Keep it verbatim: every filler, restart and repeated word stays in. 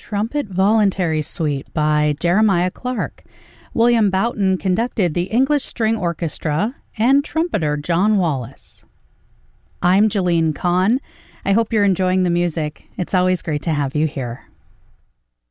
Trumpet Voluntary Suite by Jeremiah Clark. William Boughton conducted the English String Orchestra and trumpeter John Wallace. I'm Jeline Kahn. I hope you're enjoying the music. It's always great to have you here.